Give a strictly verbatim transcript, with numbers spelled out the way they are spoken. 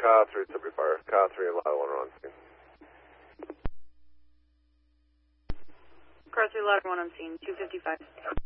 car three to be fire. Car three and ladder one are on scene. Car three, ladder one on scene, two fifty-five.